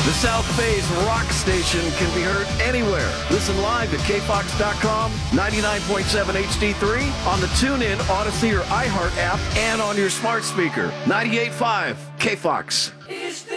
The South Bay's rock station can be heard anywhere. Listen live at kfox.com, 99.7 HD3, on the TuneIn, Odyssey, or iHeart app, and on your smart speaker. 98.5 KFOX.